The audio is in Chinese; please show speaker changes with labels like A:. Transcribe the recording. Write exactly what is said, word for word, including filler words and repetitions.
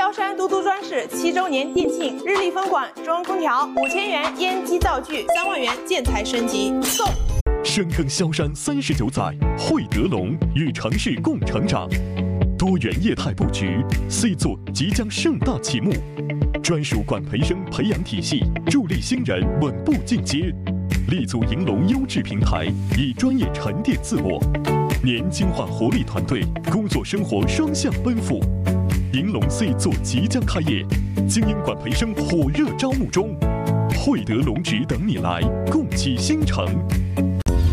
A: 萧山都督专事七周年店庆，日立分馆中央空调五千元烟机灶具，三万元建材升级送。
B: 深耕萧山三十九载，惠德隆与城市共成长。多元业态布局 ，C 座即将盛大启幕。专属管培生培养体系，助力新人稳步进阶。立足银龙优质平台，以专业沉淀自我。年轻化活力团队，工作生活双向奔赴。银龙 C 座即将开业，精英管培生火热招募中。惠德隆职等你来，共启新城。